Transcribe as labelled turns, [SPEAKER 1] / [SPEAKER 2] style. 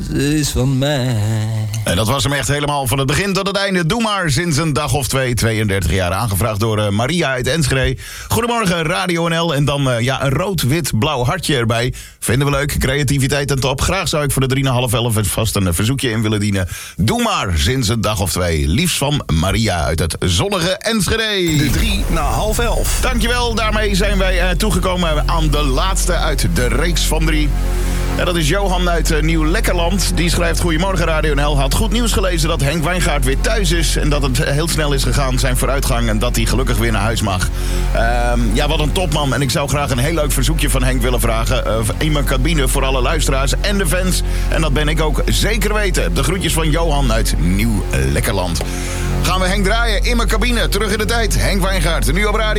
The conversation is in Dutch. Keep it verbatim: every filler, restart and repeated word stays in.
[SPEAKER 1] ze is van mij.
[SPEAKER 2] En dat was hem echt helemaal van het begin tot het einde. Doe maar, sinds een dag of twee, tweeëndertig jaar. Aangevraagd door uh, Maria uit Enschede. Goedemorgen, Radio N L. En dan uh, ja, een rood-wit-blauw hartje erbij. Vinden we leuk, creativiteit en top. Graag zou ik voor de drie na half elf vast een verzoekje in willen dienen. Doe maar, sinds een dag of twee. Liefst van Maria uit het zonnige Enschede.
[SPEAKER 3] De drie na half elf.
[SPEAKER 2] Dankjewel, daarmee zijn wij uh, toegekomen aan de laatste uit de reeks van drie. Ja, dat is Johan uit uh, Nieuw-Lekkerland. Die schrijft: Goedemorgen Radio N L. Had goed nieuws gelezen dat Henk Wijngaard weer thuis is. En dat het heel snel is gegaan, zijn vooruitgang. En dat hij gelukkig weer naar huis mag. Uh, ja, wat een topman. En ik zou graag een heel leuk verzoekje van Henk willen vragen. Uh, in mijn cabine voor alle luisteraars en de fans. En dat ben ik ook zeker weten. De groetjes van Johan uit Nieuw-Lekkerland. Gaan we Henk draaien in mijn cabine. Terug in de tijd. Henk Wijngaard, nu op radio.